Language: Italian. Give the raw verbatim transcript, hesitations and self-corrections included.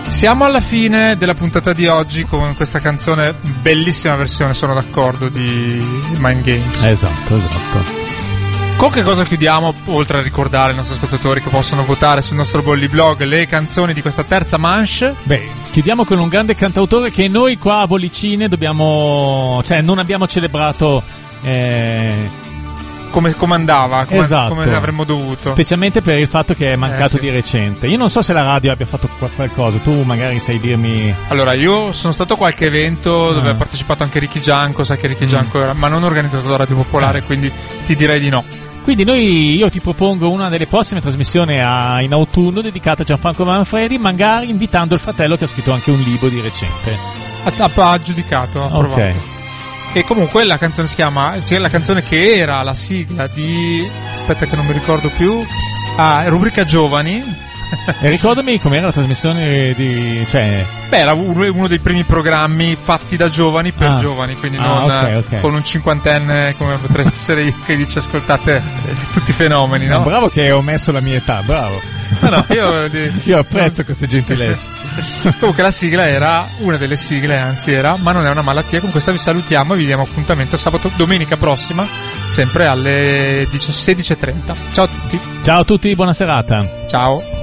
Siamo alla fine della puntata di oggi con questa canzone, bellissima versione, sono d'accordo, di Mind Games. Esatto, esatto. Con che cosa chiudiamo, oltre a ricordare ai nostri ascoltatori che possono votare sul nostro Bolli Blog le canzoni di questa terza manche? Beh, chiudiamo con un grande cantautore che noi qua a Bollicine dobbiamo, cioè non abbiamo celebrato eh... come, come andava, come, esatto. come avremmo dovuto, specialmente per il fatto che è mancato eh, sì. di recente. Io non so se la radio abbia fatto qualcosa, tu magari sai dirmi. Allora, io sono stato a qualche evento dove ah. ha partecipato anche Ricky Gianco, sai che Ricky mm. Gianco era, ma non organizzato da Radio Popolare, eh. quindi ti direi di no. Quindi noi, io ti propongo una delle prossime trasmissioni a, in autunno dedicata a Gianfranco Manfredi, magari invitando il fratello che ha scritto anche un libro di recente. Ha, ha giudicato, ha provato. Ok. E comunque la canzone si chiama, cioè la canzone che era la sigla di, aspetta che non mi ricordo più, ah, rubrica Giovani. E ricordami com'era la trasmissione di, cioè... Beh, era uno dei primi programmi fatti da giovani per ah. giovani, quindi ah, non okay, okay. con un cinquantenne come potrei essere io che dice ascoltate tutti i fenomeni, no? no? Bravo che ho messo la mia età, bravo. No, no, io, io apprezzo queste gentilezze. Comunque la sigla era, una delle sigle anzi era Ma non è una malattia. Con questa vi salutiamo e vi diamo appuntamento sabato, domenica prossima, sempre alle sedici e trenta. Ciao a tutti. Ciao a tutti, buona serata. Ciao.